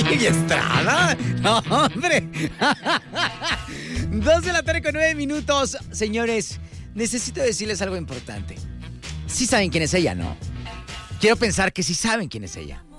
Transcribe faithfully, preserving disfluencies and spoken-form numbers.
¿Y Estrada? No, hombre. Dos de la tarde con nueve minutos. Señores, necesito decirles algo importante. Sí saben quién es ella, ¿no? Quiero pensar que sí saben quién es ella.